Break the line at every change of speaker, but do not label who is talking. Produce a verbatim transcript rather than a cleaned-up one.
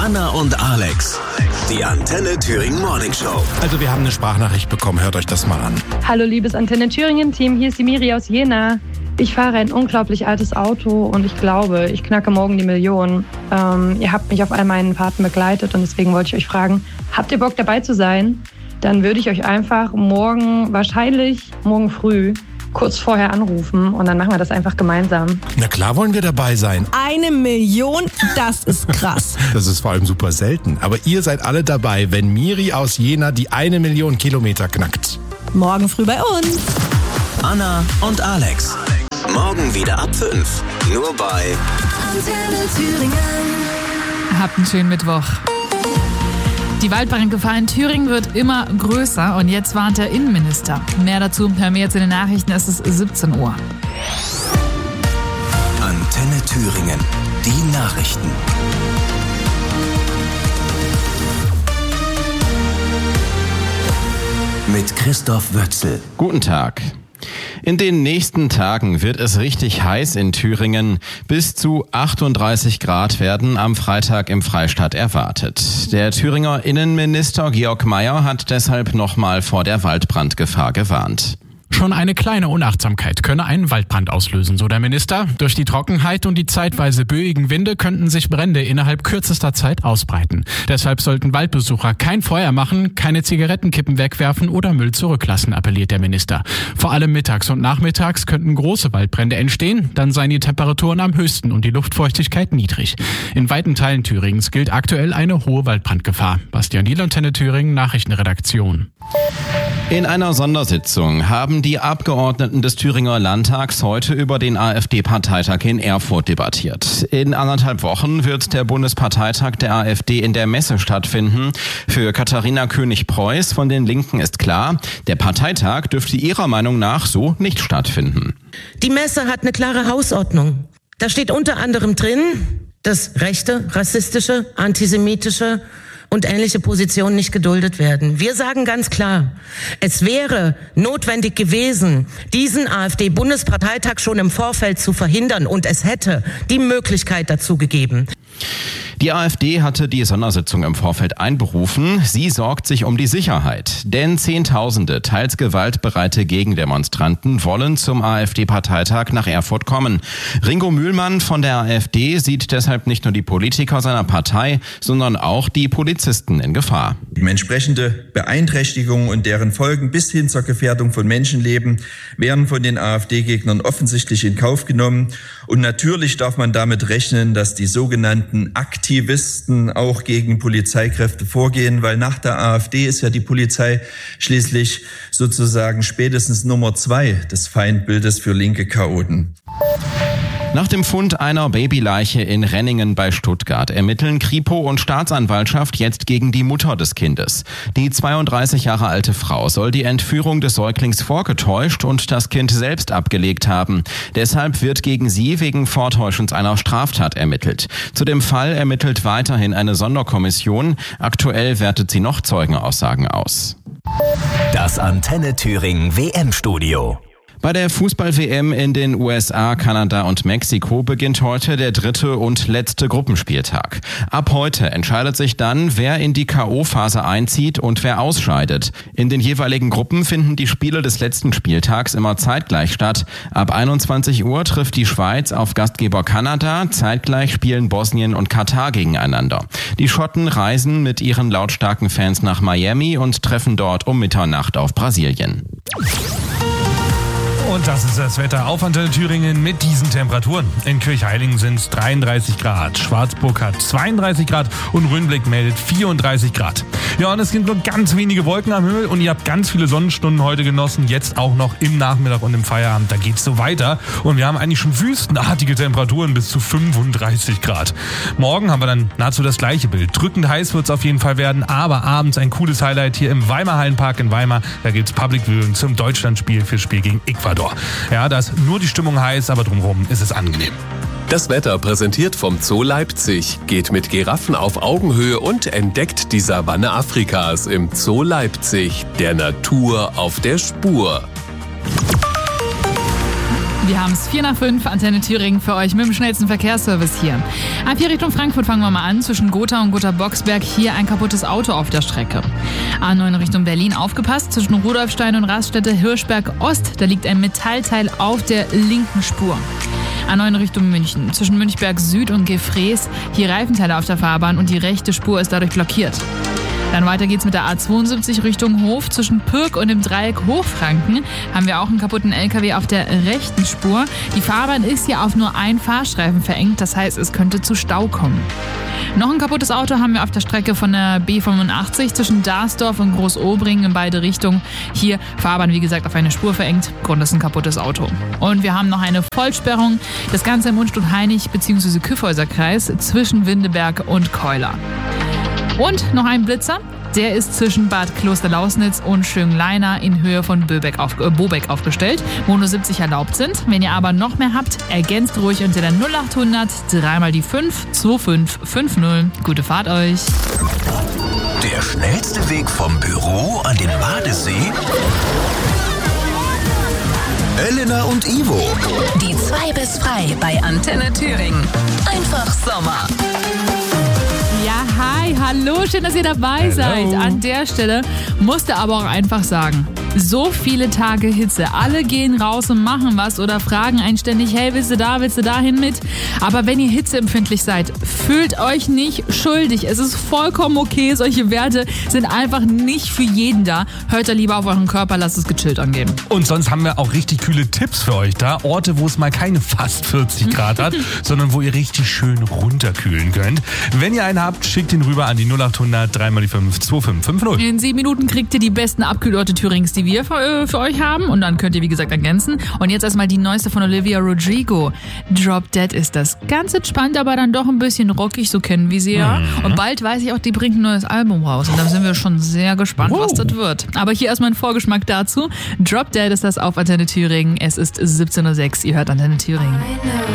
Anna und Alex, die Antenne Thüringen Morning Show.
Also wir haben eine Sprachnachricht bekommen, hört euch das mal an.
Hallo liebes Antenne Thüringen Team, hier ist die Miri aus Jena. Ich fahre ein unglaublich altes Auto und ich glaube, ich knacke morgen die Million. Ähm, ihr habt mich auf all meinen Fahrten begleitet und deswegen wollte ich euch fragen, habt ihr Bock dabei zu sein? Dann würde ich euch einfach morgen, wahrscheinlich morgen früh, kurz vorher anrufen und dann machen wir das einfach gemeinsam.
Na klar wollen wir dabei sein.
Eine Million, das ist krass.
Das ist vor allem super selten. Aber ihr seid alle dabei, wenn Miri aus Jena die eine Million Kilometer knackt.
Morgen früh bei uns.
Anna und Alex. Morgen wieder ab fünf. Nur bei
Antenne Thüringen.
Habt einen schönen Mittwoch. Die Waldbrandgefahr in Thüringen wird immer größer und jetzt warnt der Innenminister. Mehr dazu per Mail zu den Nachrichten, es ist siebzehn Uhr.
Antenne Thüringen. Die Nachrichten. Mit Christoph Wötzel.
Guten Tag. In den nächsten Tagen wird es richtig heiß in Thüringen. Bis zu achtunddreißig Grad werden am Freitag im Freistaat erwartet. Der Thüringer Innenminister Georg Mayer hat deshalb nochmal vor der Waldbrandgefahr gewarnt.
Schon eine kleine Unachtsamkeit könne einen Waldbrand auslösen, so der Minister. Durch die Trockenheit und die zeitweise böigen Winde könnten sich Brände innerhalb kürzester Zeit ausbreiten. Deshalb sollten Waldbesucher kein Feuer machen, keine Zigarettenkippen wegwerfen oder Müll zurücklassen, appelliert der Minister. Vor allem mittags und nachmittags könnten große Waldbrände entstehen, dann seien die Temperaturen am höchsten und die Luftfeuchtigkeit niedrig. In weiten Teilen Thüringens gilt aktuell eine hohe Waldbrandgefahr. Bastian Diel, Antenne Thüringen, Nachrichtenredaktion.
In einer Sondersitzung haben die Abgeordneten des Thüringer Landtags heute über den AfD-Parteitag in Erfurt debattiert. In anderthalb Wochen wird der Bundesparteitag der AfD in der Messe stattfinden. Für Katharina König-Preuß von den Linken ist klar, der Parteitag dürfte ihrer Meinung nach so nicht stattfinden.
Die Messe hat eine klare Hausordnung. Da steht unter anderem drin, dass rechte, rassistische, antisemitische und ähnliche Positionen nicht geduldet werden. Wir sagen ganz klar, es wäre notwendig gewesen, diesen AfD-Bundesparteitag schon im Vorfeld zu verhindern und es hätte die Möglichkeit dazu gegeben.
Die AfD hatte die Sondersitzung im Vorfeld einberufen. Sie sorgt sich um die Sicherheit. Denn Zehntausende teils gewaltbereite Gegendemonstranten wollen zum AfD-Parteitag nach Erfurt kommen. Ringo Mühlmann von der AfD sieht deshalb nicht nur die Politiker seiner Partei, sondern auch die Polizisten in Gefahr.
Entsprechende Beeinträchtigungen und deren Folgen bis hin zur Gefährdung von Menschenleben werden von den AfD-Gegnern offensichtlich in Kauf genommen. Und natürlich darf man damit rechnen, dass die sogenannten Aktivisten auch gegen Polizeikräfte vorgehen, weil nach der AfD ist ja die Polizei schließlich sozusagen spätestens Nummer zwei des Feindbildes für linke Chaoten.
Nach dem Fund einer Babyleiche in Renningen bei Stuttgart ermitteln Kripo und Staatsanwaltschaft jetzt gegen die Mutter des Kindes. Die zweiunddreißig Jahre alte Frau soll die Entführung des Säuglings vorgetäuscht und das Kind selbst abgelegt haben. Deshalb wird gegen sie wegen Vortäuschens einer Straftat ermittelt. Zu dem Fall ermittelt weiterhin eine Sonderkommission. Aktuell wertet sie noch Zeugenaussagen aus.
Das Antenne Thüringen W M-Studio.
Bei der Fußball-W M in den U S A, Kanada und Mexiko beginnt heute der dritte und letzte Gruppenspieltag. Ab heute entscheidet sich dann, wer in die K O-Phase einzieht und wer ausscheidet. In den jeweiligen Gruppen finden die Spiele des letzten Spieltags immer zeitgleich statt. Ab einundzwanzig Uhr trifft die Schweiz auf Gastgeber Kanada. Zeitgleich spielen Bosnien und Katar gegeneinander. Die Schotten reisen mit ihren lautstarken Fans nach Miami und treffen dort um Mitternacht auf Brasilien.
Und das ist das Wetter auf Antenne Thüringen mit diesen Temperaturen. In Kirchheiligen sind es dreiunddreißig Grad, Schwarzburg hat zweiunddreißig Grad und Röhnblick meldet vierunddreißig Grad. Ja, und es sind nur ganz wenige Wolken am Himmel und ihr habt ganz viele Sonnenstunden heute genossen, jetzt auch noch im Nachmittag und im Feierabend. Da geht's so weiter und wir haben eigentlich schon wüstenartige Temperaturen bis zu fünfunddreißig Grad. Morgen haben wir dann nahezu das gleiche Bild. Drückend heiß wird's auf jeden Fall werden, aber abends ein cooles Highlight hier im Weimar Hallenpark in Weimar. Da gibt's Public Viewing zum Deutschlandspiel fürs Spiel gegen Ecuador. Ja, da ist nur die Stimmung heiß, aber drumherum ist es angenehm.
Das Wetter präsentiert vom Zoo Leipzig. Geht mit Giraffen auf Augenhöhe und entdeckt die Savanne Afrikas im Zoo Leipzig. Der Natur auf der Spur.
Wir haben es vier nach fünf, Antenne Thüringen für euch mit dem schnellsten Verkehrsservice hier. Ab hier Richtung Frankfurt fangen wir mal an. Zwischen Gotha und Gotha-Boxberg hier ein kaputtes Auto auf der Strecke. A neun Richtung Berlin aufgepasst. Zwischen Rudolfstein und Raststätte Hirschberg Ost, da liegt ein Metallteil auf der linken Spur. A neun Richtung München. Zwischen Münchberg Süd und Gefrees hier Reifenteile auf der Fahrbahn und die rechte Spur ist dadurch blockiert. Dann weiter geht's mit der A zweiundsiebzig Richtung Hof. Zwischen Pirk und dem Dreieck Hochfranken haben wir auch einen kaputten L K W auf der rechten Spur. Die Fahrbahn ist hier auf nur einen Fahrstreifen verengt, das heißt, es könnte zu Stau kommen. Noch ein kaputtes Auto haben wir auf der Strecke von der B fünfundachtzig zwischen Darsdorf und Großobringen in beide Richtungen. Hier Fahrbahn, wie gesagt, auf eine Spur verengt. Grund ist ein kaputtes Auto. Und wir haben noch eine Vollsperrung. Das Ganze im Unstrut-Hainich bzw. Kyffhäuser-Kreis zwischen Windeberg und Keuler. Und noch ein Blitzer, der ist zwischen Bad Klosterlausnitz und Schönleina in Höhe von Böbeck auf, äh, Bobeck aufgestellt, wo nur siebzig erlaubt sind. Wenn ihr aber noch mehr habt, ergänzt ruhig unter der null acht hundert dreimal die fünf zwei fünf fünf null. Gute Fahrt euch!
Der schnellste Weg vom Büro an den Badesee? Elena und Ivo.
Die zwei bis frei bei Antenne Thüringen. Einfach Sommer.
Ja, hi, hallo, schön, dass ihr dabei
Hello.
seid. An der Stelle musste aber auch einfach sagen, so viele Tage Hitze, alle gehen raus und machen was oder fragen einen ständig, hey, willst du da, willst du dahin mit? Aber wenn ihr hitzeempfindlich seid, fühlt euch nicht schuldig. Es ist vollkommen okay, solche Werte sind einfach nicht für jeden da. Hört da lieber auf euren Körper, lasst es gechillt angehen.
Und sonst haben wir auch richtig kühle Tipps für euch da. Orte, wo es mal keine fast vierzig Grad hat, sondern wo ihr richtig schön runterkühlen könnt. Wenn ihr einen habt, schickt ihn rüber an die null acht hundert dreimal die fünf zwei fünf fünf null.
In sieben Minuten kriegt ihr die besten Abkühlorte Thürings, die wir für, äh, für euch haben. Und dann könnt ihr, wie gesagt, ergänzen. Und jetzt erstmal die neueste von Olivia Rodrigo. Drop Dead ist das. Ganz entspannt, aber dann doch ein bisschen rockig, so kennen wir sie ja. Mhm. Und bald weiß ich auch, die bringt ein neues Album raus. Und da sind wir schon sehr gespannt, wow. was das wird. Aber hier erstmal ein Vorgeschmack dazu. Drop Dead ist das auf Antenne Thüringen. Es ist siebzehn Uhr sechs. Ihr hört Antenne Thüringen.